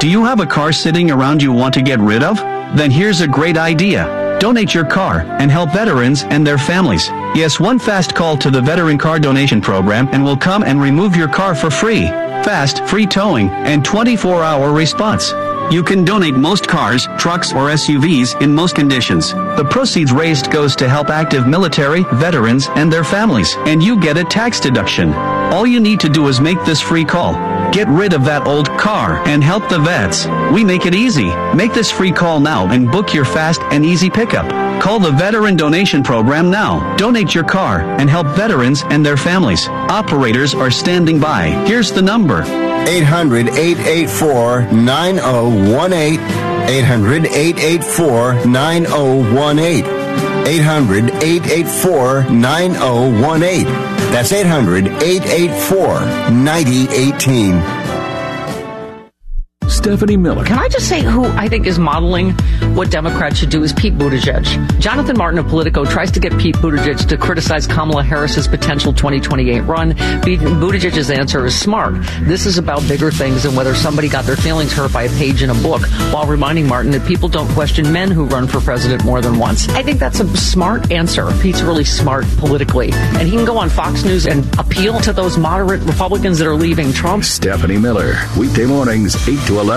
Do you have a car sitting around you want to get rid of? Then here's a great idea. Donate your car and help veterans and their families. Yes, one fast call to the Veteran Car Donation Program and we'll come and remove your car for free. Fast, free towing, and 24-hour response. You can donate most cars, trucks, or SUVs in most conditions. The proceeds raised goes to help active military, veterans, and their families, and you get a tax deduction. All you need to do is make this free call. Get rid of that old car and help the vets. We make it easy. Make this free call now and book your fast and easy pickup. Call the Veteran Donation Program now. Donate your car and help veterans and their families. Operators are standing by. Here's the number. 800-884-9018. 800-884-9018. 800-884-9018. That's 800-884-9018. Stephanie Miller. Can I just say who I think is modeling what Democrats should do is Pete Buttigieg. Jonathan Martin of Politico tries to get Pete Buttigieg to criticize Kamala Harris's potential 2028 run. Buttigieg's answer is smart. This is about bigger things than whether somebody got their feelings hurt by a page in a book, while reminding Martin that people don't question men who run for president more than once. I think that's a smart answer. Pete's really smart politically. And he can go on Fox News and appeal to those moderate Republicans that are leaving Trump. Stephanie Miller, weekday mornings, 8 to 11.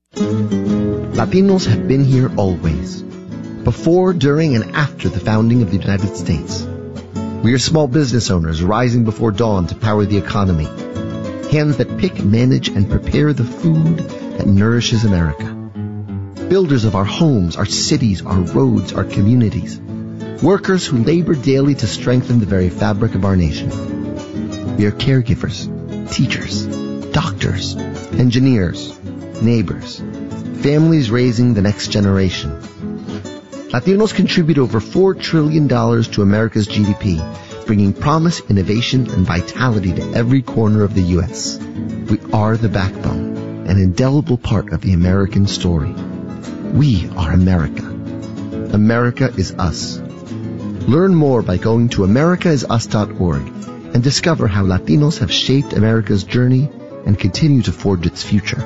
Latinos have been here always, before, during, and after the founding of the United States. We are small business owners rising before dawn to power the economy, hands that pick, manage, and prepare the food that nourishes America. Builders of our homes, our cities, our roads, our communities. Workers who labor daily to strengthen the very fabric of our nation. We are caregivers, teachers, doctors, engineers, neighbors, families raising the next generation. Latinos contribute over $4 trillion to America's GDP, bringing promise, innovation, and vitality to every corner of the U.S. We are the backbone, an indelible part of the American story. We are America. America is us. Learn more by going to americaisus.org and discover how Latinos have shaped America's journey and continue to forge its future.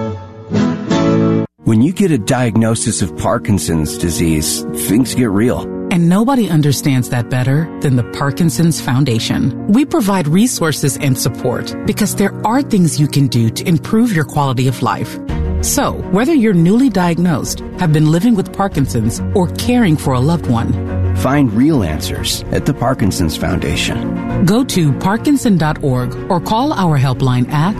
When you get a diagnosis of Parkinson's disease, things get real. And nobody understands that better than the Parkinson's Foundation. We provide resources and support because there are things you can do to improve your quality of life. So, whether you're newly diagnosed, have been living with Parkinson's, or caring for a loved one, find real answers at the Parkinson's Foundation. Go to Parkinson.org or call our helpline at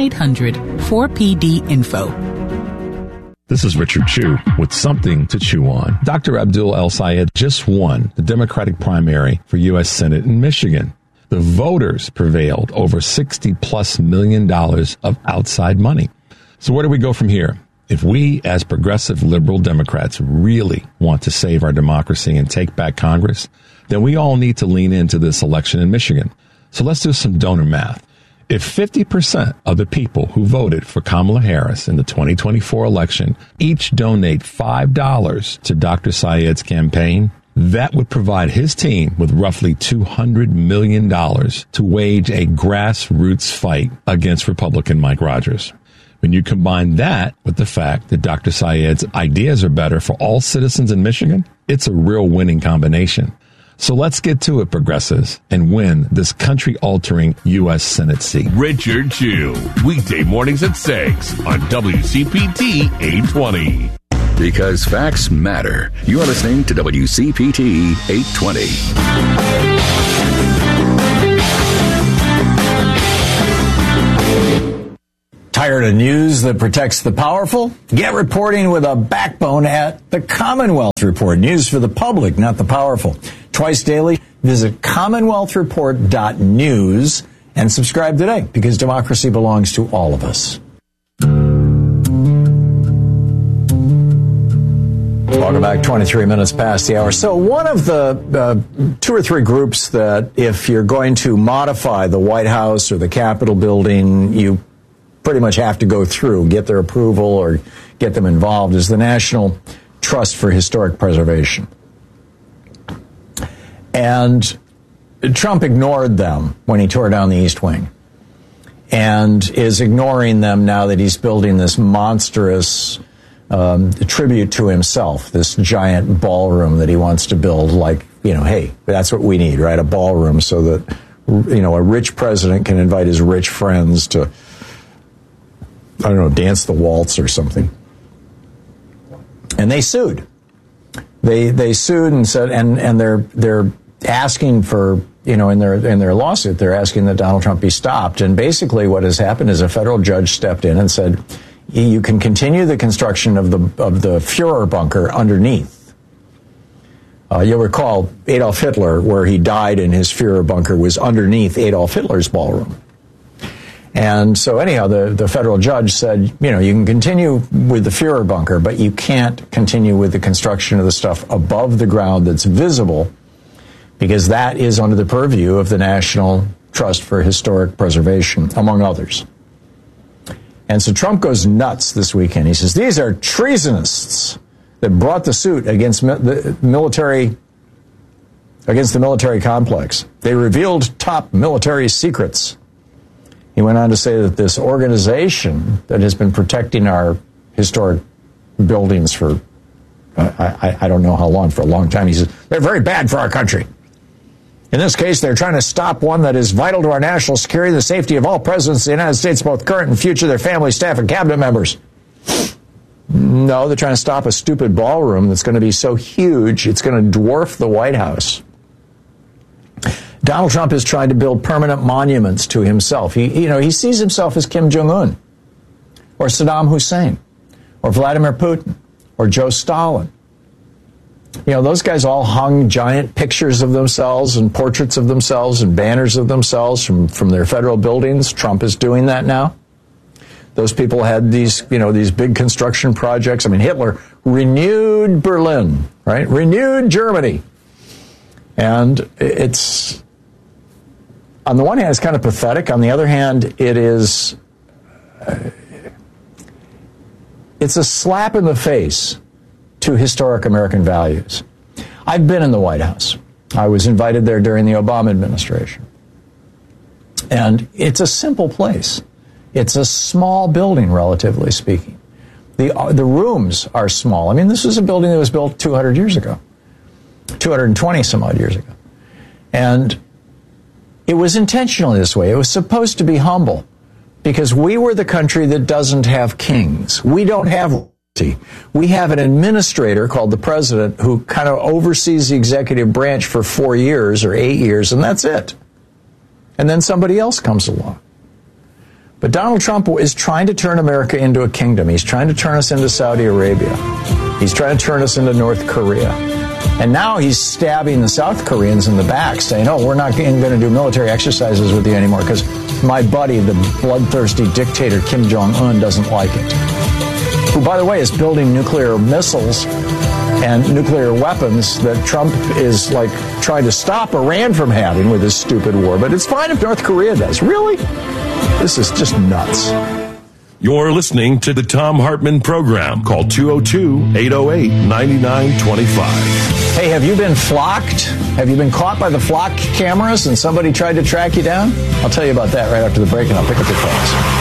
1-800-4PD-INFO. This is Richard Chu with something to chew on. Dr. Abdul El-Sayed just won the Democratic primary for U.S. Senate in Michigan. The voters prevailed over $60+ million of outside money. So where do we go from here? If we, as progressive liberal Democrats, really want to save our democracy and take back Congress, then we all need to lean into this election in Michigan. So let's do some donor math. If 50% of the people who voted for Kamala Harris in the 2024 election each donate $5 to Dr. Sayed's campaign, that would provide his team with roughly $200 million to wage a grassroots fight against Republican Mike Rogers. When you combine that with the fact that Dr. Sayed's ideas are better for all citizens in Michigan, it's a real winning combination. So let's get to it, progressives, and win this country-altering U.S. Senate seat. Richard Chu, weekday mornings at 6 on WCPT 820. Because facts matter. You're listening to WCPT 820. Tired of news that protects the powerful? Get reporting with a backbone at the Commonwealth Report. News for the public, not the powerful. Twice daily, visit commonwealthreport.news and subscribe today, because democracy belongs to all of us. Welcome back, 23 minutes past the hour. So one of the 2 or 3 groups that, if you're going to modify the White House or the Capitol building, you pretty much have to go through, get their approval or get them involved, is the National Trust for Historic Preservation. And Trump ignored them when he tore down the East Wing. and is ignoring them now that he's building this monstrous tribute to himself, this giant ballroom that he wants to build. Like, hey, that's what we need, right? A ballroom so that, a rich president can invite his rich friends to, I don't know, dance the waltz or something. And they sued. They sued and said, and they're asking for, in their lawsuit, they're asking that Donald Trump be stopped. And basically what has happened is a federal judge stepped in and said, you can continue the construction of the Fuhrer bunker underneath. You'll recall Adolf Hitler, where he died in his Fuhrer bunker, was underneath Adolf Hitler's ballroom. And so anyhow, the federal judge said, you can continue with the Fuhrer bunker, but you can't continue with the construction of the stuff above the ground that's visible, because that is under the purview of the National Trust for Historic Preservation, among others. And so Trump goes nuts this weekend. He says, these are treasonists that brought the suit against the military complex. They revealed top military secrets. He went on to say that this organization that has been protecting our historic buildings for, I don't know how long, for a long time, he says, they're very bad for our country. In this case, they're trying to stop one that is vital to our national security, the safety of all presidents of the United States, both current and future, their family, staff, and cabinet members. No, they're trying to stop a stupid ballroom that's going to be so huge, it's going to dwarf the White House. Donald Trump has tried to build permanent monuments to himself. He sees himself as Kim Jong-un, or Saddam Hussein, or Vladimir Putin, or Joe Stalin. Those guys all hung giant pictures of themselves and portraits of themselves and banners of themselves from their federal buildings. Trump is doing that now. Those people had these big construction projects. I mean, Hitler renewed Berlin, right? Renewed Germany. And it's, on the one hand, it's kind of pathetic. On the other hand, it's a slap in the face to historic American values. I've been in the White House. I was invited there during the Obama administration. And it's a simple place. It's a small building, relatively speaking. The rooms are small. I mean, this was a building that was built 200 years ago, 220 some odd years ago. And it was intentionally this way. It was supposed to be humble, because we were the country that doesn't have kings. We don't have royalty. We have an administrator called the president who kind of oversees the executive branch for 4 years or 8 years, and that's it. And then somebody else comes along. But Donald Trump is trying to turn America into a kingdom. He's trying to turn us into Saudi Arabia. He's trying to turn us into North Korea. And now he's stabbing the South Koreans in the back, saying, oh, we're not going to do military exercises with you anymore because my buddy, the bloodthirsty dictator Kim Jong-un, doesn't like it. Who, by the way, is building nuclear missiles and nuclear weapons that Trump is, like, trying to stop Iran from having with his stupid war. But it's fine if North Korea does. Really? This is just nuts. You're listening to the Thom Hartmann Program. Call 202-808-9925. Hey, have you been flocked? Have you been caught by the flock cameras and somebody tried to track you down? I'll tell you about that right after the break, and I'll pick up your calls.